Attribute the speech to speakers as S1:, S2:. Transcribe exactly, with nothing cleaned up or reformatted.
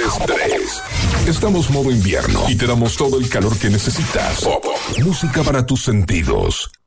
S1: estrés. Estamos modo invierno y te damos todo el calor que necesitas. Pop, música para tus sentidos.